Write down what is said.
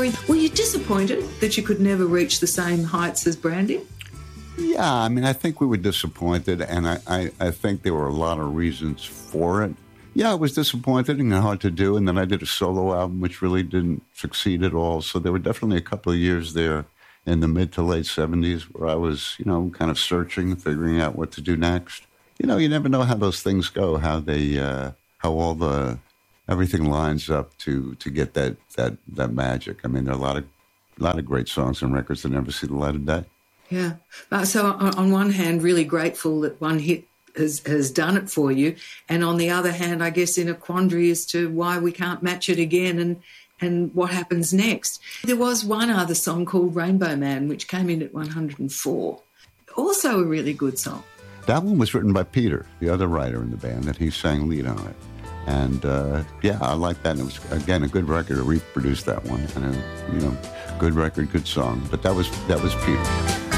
mean, were you disappointed that you could never reach the same heights as Brandy? Yeah, I mean, I think we were disappointed, and I think there were a lot of reasons for it. Yeah, it was disappointing and hard to do, and then I did a solo album, which really didn't succeed at all. So there were definitely a couple of years there in the mid to late 70s where I was, kind of searching, figuring out what to do next. You never know how those things go, how everything lines up to get that magic. I mean, there are a lot of great songs and records that never see the light of day. Yeah. So on one hand, really grateful that one hit has done it for you, and on the other hand, I guess in a quandary as to why we can't match it again and what happens next. There was one other song called Rainbow Man, which came in at 104. Also a really good song. That one was written by Peter, the other writer in the band, that he sang lead on it. And, I like that. And it was, again, a good record. Reef produced that one. And, good record, good song. But that was Peter.